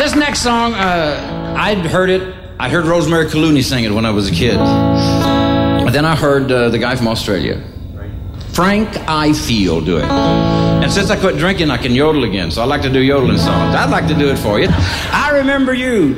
this next song, I'd heard it. I heard Rosemary Clooney sing it when I was a kid. Then I heard the guy from Australia, Frank Ifield, do it. And since I quit drinking, I can yodel again. So I like to do yodeling songs. I'd like to do it for you. I remember you.